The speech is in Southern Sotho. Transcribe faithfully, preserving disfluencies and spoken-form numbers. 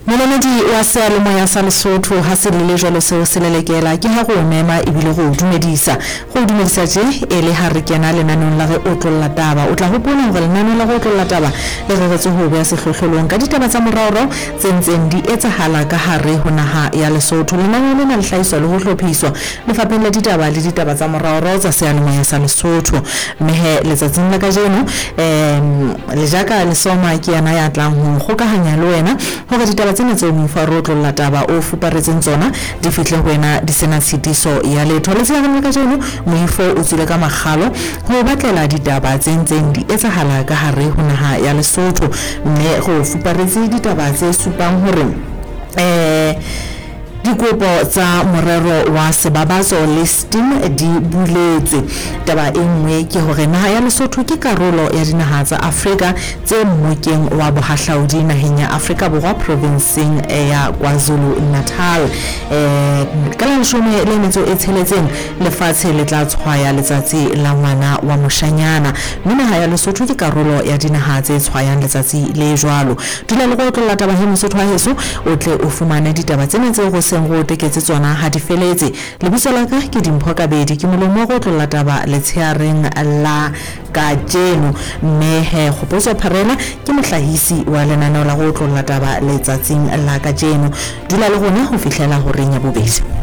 Molomedi wa sealemoya sa Lesotho ha se le jwalo seo se lelekela ke ha go mema ebile go dumedisa go dumedisa tje e le ha re kena lenanong la re otlolla taba o tla hopola hore lenanong la go otlolla taba le reretswe ho bea sehlohlolong ka ditaba tsa morao tse ntseng di etsahala ka hare ho naha ya Lesotho. Lenanong lena le hlahiswa le ho hlophiswa lefapheng la ditaba le ditaba tsa morao tsa sealemoya sa Lesotho. Mehe letsatsing la kajeno em le jaka le soma ke yana ya tlang ho gokahanya le wena hore ditaba tsena tse mo fa rotlolla taba o fuparetseng tsona di fihle ho wena di sena tshitiso ya letho. Le tsena ka jeno moifo o tsile ka magalo ho batlela ditaba tse ntseng di etsahala ka hare ho naha ya Lesotho, mme go fuparetse ditaba tse supang hore eh dikopo tsa morero wa sebabatso le STEM di buletswe. Taba e nngwe ke hore naha ya Lesotho ke karolo ya dinaha tsa Afrika tse mmokeng wa bohahlaudi naheng ya Afrika Borwa provinceng ya KwaZulu Natal. Eh ka la leshome le metso e tsheletseng lefatshe le tla tshwaya letsatsi la ngwana wa moshanyana. Naha ya Lesotho ke karolo ya dinaha tse tshwayang letsatsi le jwalo. Dula le go tlolla taba he Mosotho wa heso o tle o fumane ditaba tsena tse go go teketse tsona ha di feletse. Lebitso la ka ke Dimpho Kabedi ke molomo go tlolla taba le tsheareng la kajeno, mme he Kgopotso Pharela ke mohlahisi wa lenaneo la go tlolla taba letsatsing la kajeno. Dula le gona ho fihlela ho renya bobedi.